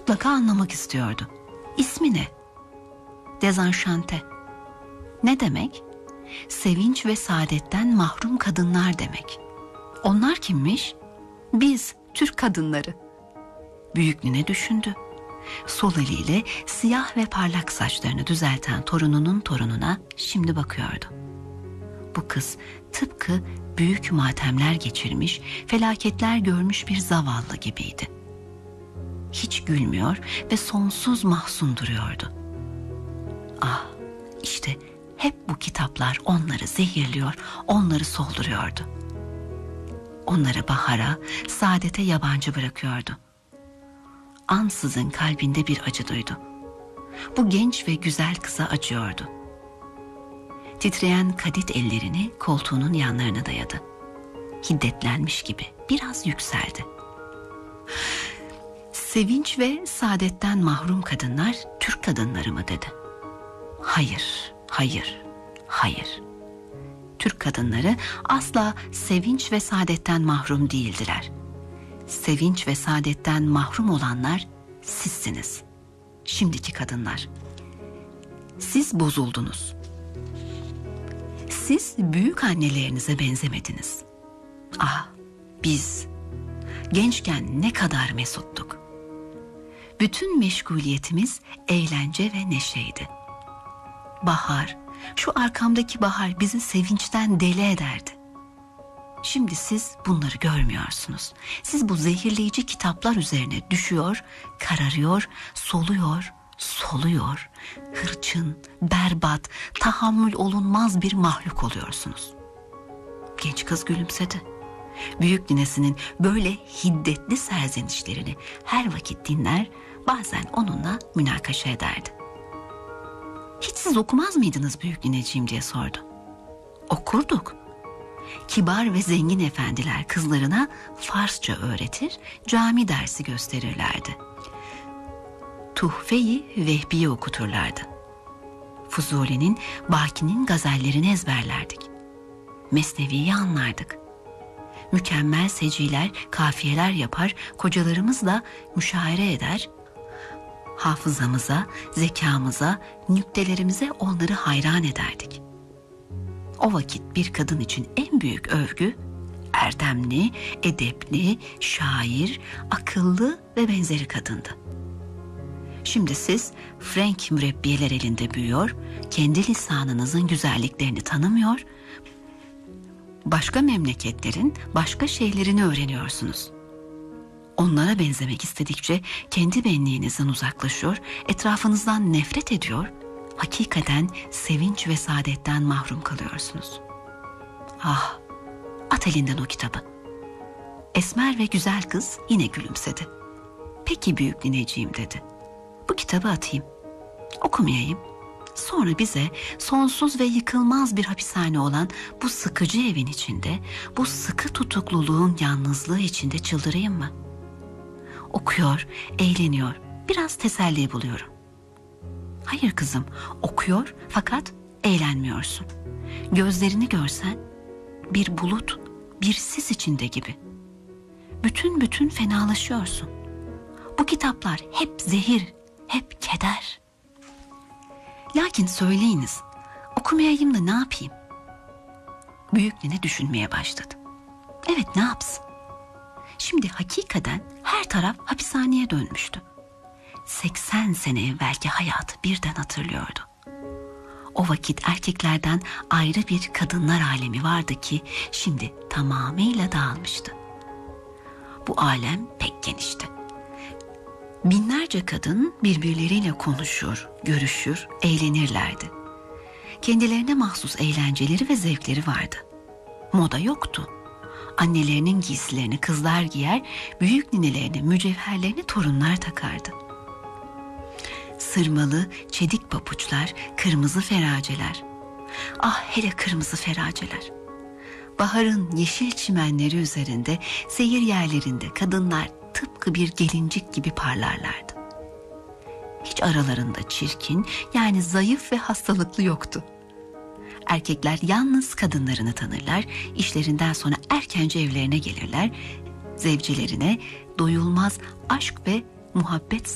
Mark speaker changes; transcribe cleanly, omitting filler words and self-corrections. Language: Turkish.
Speaker 1: mutlaka anlamak istiyordu. İsmi ne? Dezenşante. Ne demek? Sevinç ve saadetten mahrum kadınlar demek. Onlar kimmiş? Biz, Türk kadınları. Büyük nine düşündü. Sol eliyle siyah ve parlak saçlarını düzelten torununun torununa şimdi bakıyordu. Bu kız tıpkı büyük matemler geçirmiş, felaketler görmüş bir zavallı gibiydi. Hiç gülmüyor ve sonsuz mahzun duruyordu. Ah, işte hep bu kitaplar onları zehirliyor, onları solduruyordu. Onları bahara, saadete yabancı bırakıyordu. Ansızın kalbinde bir acı duydu. Bu genç ve güzel kıza acıyordu. Titreyen kadit ellerini koltuğunun yanlarına dayadı. Hiddetlenmiş gibi biraz yükseldi. Sevinç ve saadetten mahrum kadınlar Türk kadınları mı dedi. Hayır, hayır, hayır. Türk kadınları asla sevinç ve saadetten mahrum değildiler. Sevinç ve saadetten mahrum olanlar sizsiniz. Şimdiki kadınlar. Siz bozuldunuz. Siz büyük annelerinize benzemediniz. Ah, biz gençken ne kadar mesuttuk. Bütün meşguliyetimiz eğlence ve neşeydi. Bahar, şu arkamdaki bahar bizi sevinçten deli ederdi. Şimdi siz bunları görmüyorsunuz. Siz bu zehirleyici kitaplar üzerine düşüyor, kararıyor, soluyor, hırçın, berbat, tahammül olunmaz bir mahluk oluyorsunuz. Genç kız gülümsedi. Büyük ninesinin böyle hiddetli serzenişlerini her vakit dinler, bazen onunla münakaşa ederdi. Hiç siz okumaz mıydınız büyük nineciğim diye sordu. Okurduk. Kibar ve zengin efendiler kızlarına Farsça öğretir, cami dersi gösterirlerdi. Tuhfe-i Vehbi'yi okuturlardı. Fuzuli'nin, Baki'nin gazellerini ezberlerdik. Mesnevi'yi anlardık. Mükemmel seciler, kafiyeler yapar, kocalarımızla müşahere eder, hafızamıza, zekamıza, nüktelerimize onları hayran ederdik. O vakit bir kadın için en büyük övgü, erdemli, edepli, şair, akıllı ve benzeri kadındı. Şimdi siz Frank mürebbiyeler elinde büyüyor, kendi lisanınızın güzelliklerini tanımıyor, başka memleketlerin başka şeylerini öğreniyorsunuz. Onlara benzemek istedikçe kendi benliğinizden uzaklaşıyor, etrafınızdan nefret ediyor, hakikaten sevinç ve saadetten mahrum kalıyorsunuz. Ah, at elinden o kitabı. Esmer ve güzel kız yine gülümsedi. Peki büyük nineciğim dedi. Bu kitabı atayım, okumayayım. Sonra bize sonsuz ve yıkılmaz bir hapishane olan bu sıkıcı evin içinde, bu sıkı tutukluluğun yalnızlığı içinde çıldırayım mı? Okuyor, eğleniyor, biraz teselli buluyorum. Hayır kızım, okuyor fakat eğlenmiyorsun. Gözlerini görsen bir bulut, bir sis içinde gibi. Bütün fenalaşıyorsun. Bu kitaplar hep zehir, hep keder. Lakin söyleyiniz, okumayayım da ne yapayım? Büyük nene düşünmeye başladı. Evet, ne yapsın? Şimdi hakikaten her taraf hapishaneye dönmüştü. 80 sene evvelki hayatı birden hatırlıyordu. O vakit erkeklerden ayrı bir kadınlar alemi vardı ki şimdi tamamıyla dağılmıştı. Bu alem pek genişti. Binlerce kadın birbirleriyle konuşur, görüşür, eğlenirlerdi. Kendilerine mahsus eğlenceleri ve zevkleri vardı. Moda yoktu. Annelerinin giysilerini kızlar giyer, büyük ninelerinin mücevherlerini torunlar takardı. Sırmalı, çedik papuçlar, kırmızı feraceler. Ah, hele kırmızı feraceler. Baharın yeşil çimenleri üzerinde, seyir yerlerinde kadınlar tıpkı bir gelincik gibi parlarlardı. Hiç aralarında çirkin, yani zayıf ve hastalıklı yoktu. Erkekler yalnız kadınlarını tanırlar, işlerinden sonra erkence evlerine gelirler, zevcelerine doyulmaz aşk ve muhabbet